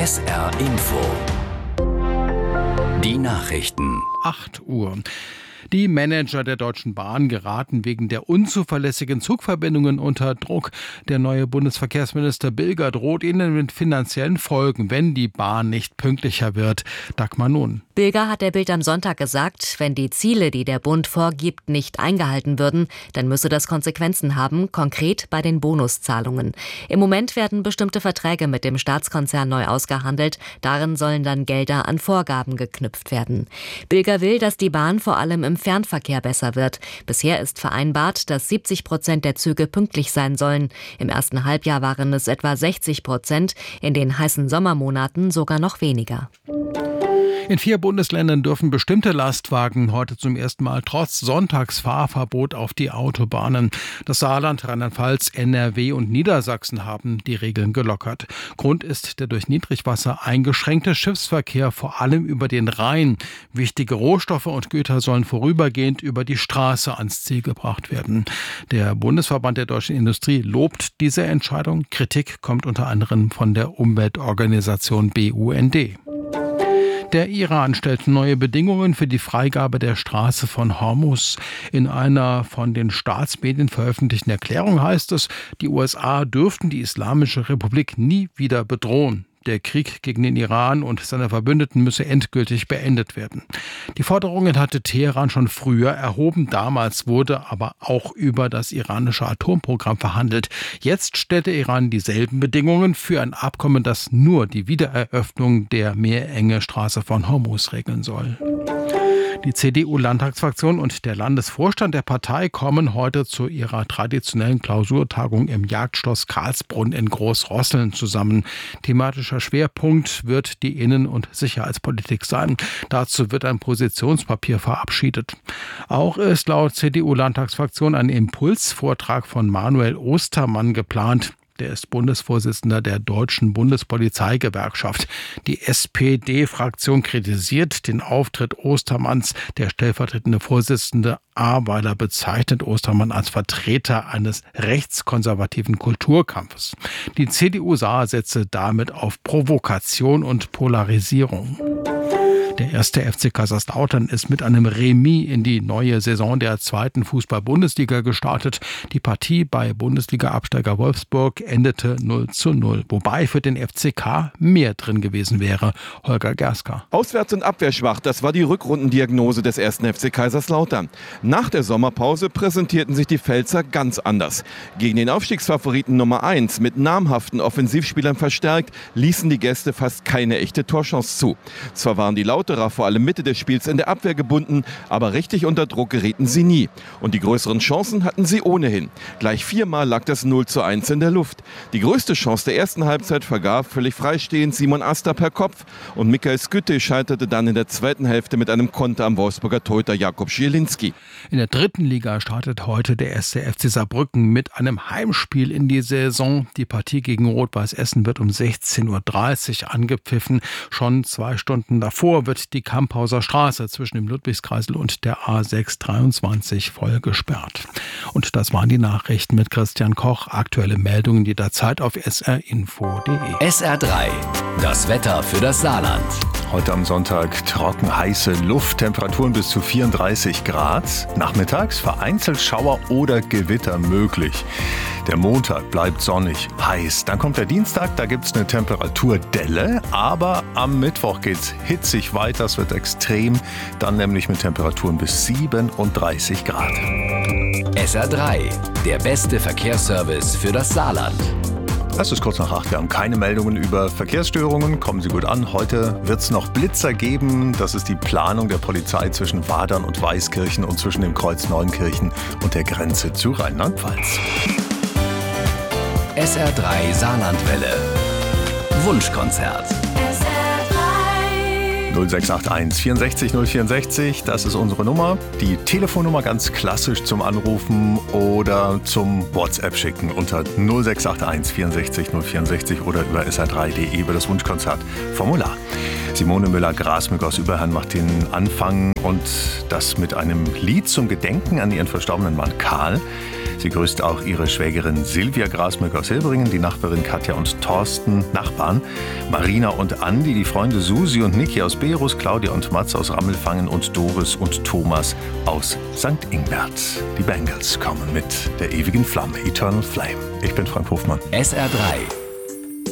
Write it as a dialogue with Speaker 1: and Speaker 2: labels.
Speaker 1: SR Info. Die Nachrichten.
Speaker 2: 8 Uhr. Die Manager der Deutschen Bahn geraten wegen der unzuverlässigen Zugverbindungen unter Druck. Der neue Bundesverkehrsminister Bilger droht ihnen mit finanziellen Folgen, wenn die Bahn nicht pünktlicher wird. Dagmar Nun.
Speaker 3: Bilger hat der Bild am Sonntag gesagt, wenn die Ziele, die der Bund vorgibt, nicht eingehalten würden, dann müsse das Konsequenzen haben, konkret bei den Bonuszahlungen. Im Moment werden bestimmte Verträge mit dem Staatskonzern neu ausgehandelt. Darin sollen dann Gelder an Vorgaben geknüpft werden. Bilger will, dass die Bahn vor allem im Fernverkehr besser wird. Bisher ist vereinbart, dass 70% der Züge pünktlich sein sollen. Im ersten Halbjahr waren es etwa 60%, in den heißen Sommermonaten sogar noch weniger.
Speaker 2: In 4 Bundesländern dürfen bestimmte Lastwagen heute zum ersten Mal trotz Sonntagsfahrverbot auf die Autobahnen. Das Saarland, Rheinland-Pfalz, NRW und Niedersachsen haben die Regeln gelockert. Grund ist der durch Niedrigwasser eingeschränkte Schiffsverkehr, vor allem über den Rhein. Wichtige Rohstoffe und Güter sollen vorübergehend über die Straße ans Ziel gebracht werden. Der Bundesverband der deutschen Industrie lobt diese Entscheidung. Kritik kommt unter anderem von der Umweltorganisation BUND. Der Iran stellt neue Bedingungen für die Freigabe der Straße von Hormuz. In einer von den Staatsmedien veröffentlichten Erklärung heißt es, die USA dürften die Islamische Republik nie wieder bedrohen. Der Krieg gegen den Iran und seine Verbündeten müsse endgültig beendet werden. Die Forderungen hatte Teheran schon früher erhoben. Damals wurde aber auch über das iranische Atomprogramm verhandelt. Jetzt stellt der Iran dieselben Bedingungen für ein Abkommen, das nur die Wiedereröffnung der meerenge Straße von Hormuz regeln soll. Die CDU-Landtagsfraktion und der Landesvorstand der Partei kommen heute zu ihrer traditionellen Klausurtagung im Jagdschloss Karlsbrunn in Großrosseln zusammen. Thematischer Schwerpunkt wird die Innen- und Sicherheitspolitik sein. Dazu wird ein Positionspapier verabschiedet. Auch ist laut CDU-Landtagsfraktion ein Impulsvortrag von Manuel Ostermann geplant. Der ist Bundesvorsitzender der Deutschen Bundespolizeigewerkschaft. Die SPD-Fraktion kritisiert den Auftritt Ostermanns. Der stellvertretende Vorsitzende Ahrweiler bezeichnet Ostermann als Vertreter eines rechtskonservativen Kulturkampfes. Die CDU setze damit auf Provokation und Polarisierung. Der 1. FC Kaiserslautern ist mit einem Remis in die neue Saison der 2. Fußball-Bundesliga gestartet. Die Partie bei Bundesliga-Absteiger Wolfsburg endete 0:0, wobei für den FCK mehr drin gewesen wäre. Holger Gerska.
Speaker 4: Auswärts und abwehrschwach, das war die Rückrundendiagnose des 1. FC Kaiserslautern. Nach der Sommerpause präsentierten sich die Pfälzer ganz anders. Gegen den Aufstiegsfavoriten Nummer 1 mit namhaften Offensivspielern verstärkt, ließen die Gäste fast keine echte Torchance zu. Zwar waren die Lauterer vor allem Mitte des Spiels in der Abwehr gebunden, aber richtig unter Druck gerieten sie nie. Und die größeren Chancen hatten sie ohnehin. Gleich 4-mal lag das 0:1 in der Luft. Die größte Chance der ersten Halbzeit vergab völlig freistehend Simon Asta per Kopf und Michael Skytte scheiterte dann in der zweiten Hälfte mit einem Konter am Wolfsburger Torhüter Jakub Schielinski.
Speaker 2: In der 3. Liga startet heute der 1. FC Saarbrücken mit einem Heimspiel in die Saison. Die Partie gegen Rot-Weiß Essen wird um 16:30 Uhr angepfiffen. Schon 2 Stunden davor wird die Kamphauser Straße zwischen dem Ludwigskreisel und der A623 voll gesperrt. Und das waren die Nachrichten mit Christian Koch. Aktuelle Meldungen jederzeit auf srinfo.de.
Speaker 1: SR3, das Wetter für das Saarland.
Speaker 5: Heute am Sonntag trocken heiße Luft, Temperaturen bis zu 34 Grad. Nachmittags vereinzelt Schauer oder Gewitter möglich. Der Montag bleibt sonnig, heiß. Dann kommt der Dienstag, da gibt es eine Temperaturdelle. Aber am Mittwoch geht es hitzig weiter, es wird extrem. Dann nämlich mit Temperaturen bis 37 Grad.
Speaker 1: SR3, der beste Verkehrsservice für das Saarland.
Speaker 5: Es ist kurz nach 8. Wir haben keine Meldungen über Verkehrsstörungen. Kommen Sie gut an. Heute wird es noch Blitzer geben. Das ist die Planung der Polizei zwischen Wadern und Weißkirchen und zwischen dem Kreuz Neunkirchen und der Grenze zu Rheinland-Pfalz.
Speaker 1: SR3 Saarlandwelle. Wunschkonzert.
Speaker 5: 0681 64 064, das ist unsere Nummer. Die Telefonnummer ganz klassisch zum Anrufen oder zum WhatsApp schicken unter 0681 64 064 oder über sr3.de über das Wunschkonzert-Formular. Simone Müller-Grasmück aus Überherrn macht den Anfang und das mit einem Lied zum Gedenken an ihren verstorbenen Mann Karl. Sie grüßt auch ihre Schwägerin Silvia Grasmück aus Hilberingen, die Nachbarin Katja und Thorsten, Nachbarn, Marina und Andi, die Freunde Susi und Niki aus Berus, Claudia und Mats aus Rammelfangen und Doris und Thomas aus St. Ingbert. Die Bengals kommen mit der ewigen Flamme, Eternal Flame. Ich bin Frank Hofmann.
Speaker 1: SR3